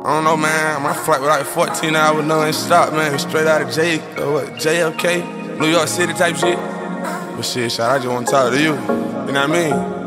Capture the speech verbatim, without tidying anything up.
I don't know, man. My flight was like fourteen hours non-stop, man. Straight out of J, uh, what, J F K, New York City type shit. But shit, shot, I just want to talk to you. You know what I mean?